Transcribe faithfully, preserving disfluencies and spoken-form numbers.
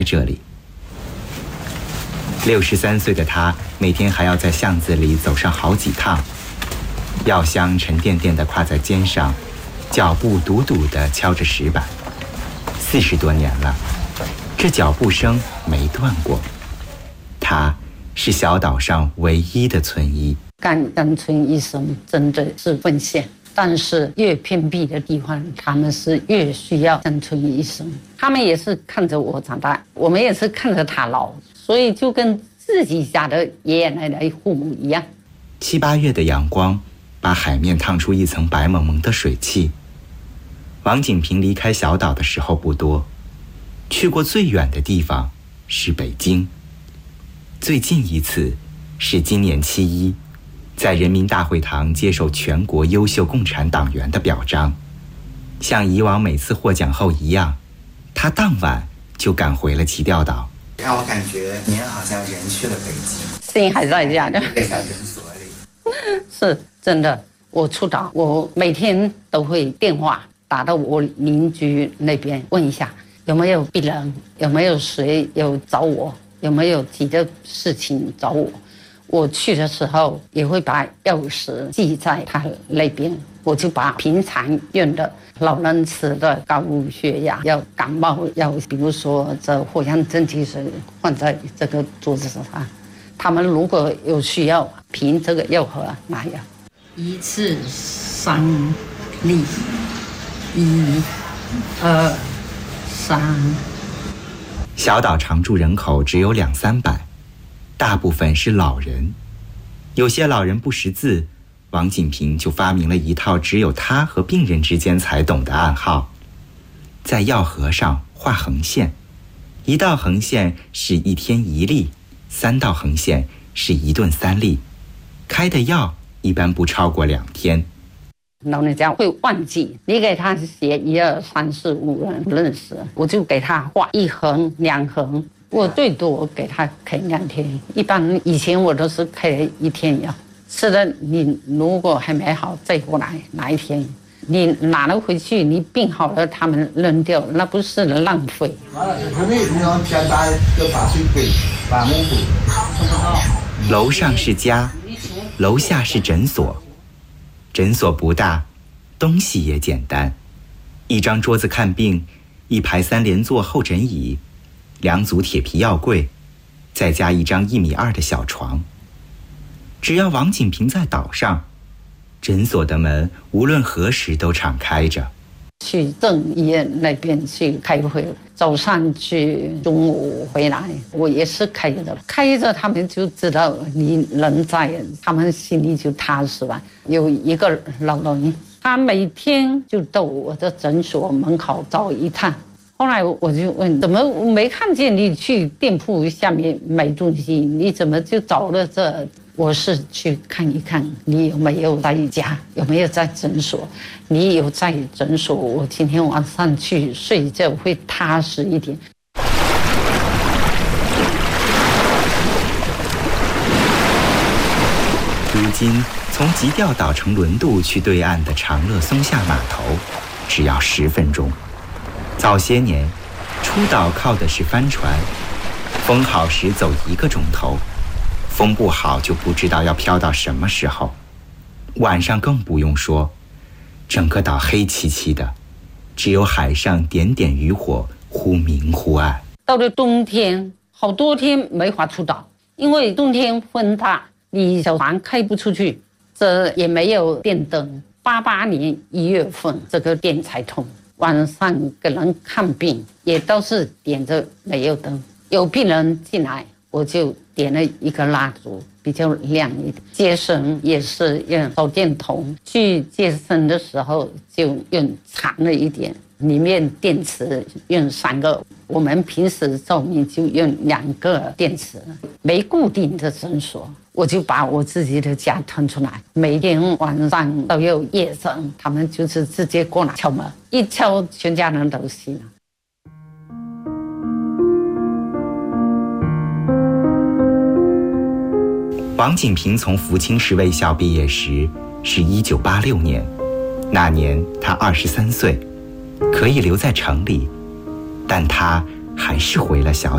这里。六十三岁的他每天还要在巷子里走上好几趟，药箱沉甸甸地挎在肩上，脚步笃笃地敲着石板。四十多年了，这脚步声没断过。他是小岛上唯一的村医。 干干村医生真的是奉献，但是越偏僻的地方，他们是越需要干村医生。他们也是看着我长大，我们也是看着他老，所以就跟自己家的爷爷奶奶父母一样。 七八月的阳光把海面烫出一层白蒙蒙的水汽。王景平离开小岛的时候不多，去过最远的地方是北京。最近一次是今年七一，在人民大会堂接受全国优秀共产党员的表彰。像以往每次获奖后一样，他当晚就赶回了奇钓岛。让我感觉您好像人去了北京， 心还在家的， 在小诊所里。 是真的，我出岛，我每天都会电话打到我邻居那边问一下有没有病人，有没有谁有找我，有没有急的事情找我。我去的时候也会把钥匙记在他那边，我就把平常用的老人吃的高血压药、感冒药，比如说这藿香正气水放在这个桌子上，他们如果有需要凭这个药盒拿药。一次三粒，一、二、三。 小岛常住人口只有两三百，大部分是老人。有些老人不识字，王锦平就发明了一套只有他和病人之间才懂的暗号，在药盒上画横线，一道横线是一天一粒，三道横线是一顿三粒，开的药一般不超过两天。 老人家会忘记，你给他写一二三四五人不认识，我就给他画一横两横，我最多给他开两天，一般以前我都是开一天药。吃的你如果还没好再过来拿一天，你拿了回去你病好了他们扔掉，那不是浪费。 楼上是家，楼下是诊所。诊所不大，东西也简单，一张桌子看病，一排三连座候诊椅，两组铁皮药柜，再加一张一米二的小床。只要王锦平在岛上，诊所的门无论何时都敞开着。 去镇医院那边去开会，早上去，中午回来，我也是开着，开着他们就知道你人在，他们心里就踏实了。有一个老人，他每天就到我的诊所门口走一趟。后来我就问，怎么没看见你去店铺下面买东西，你怎么就走了这？我是去看一看你有没有在家，有没有在诊所。你有在诊所，我今天晚上去睡觉会踏实一点。 如今从吉钓岛乘轮渡去对岸的长乐松下码头，只要十分钟。早些年，出岛靠的是帆船，风好时走一个钟头。风不好就不知道要飘到什么时候，晚上更不用说，整个岛黑漆漆的，只有海上点点渔火忽明忽暗。 到了冬天，好多天没法出岛，因为冬天风大，你小船开不出去，这也没有电灯。八八年一月份，这个电才通，晚上给人看病也都是点着煤油灯，有病人进来我就点了一个蜡烛，比较亮一点。接生也是用手电筒，去接生的时候就用长了一点，里面电池用三个，我们平时照明就用两个电池。没固定的诊所，我就把我自己的家腾出来，每天晚上都有夜诊，他们就是直接过来敲门，一敲全家人都醒了。 王锦平从福清市卫校毕业时是一九八六年，那年他二十三岁，可以留在城里，但他还是回了小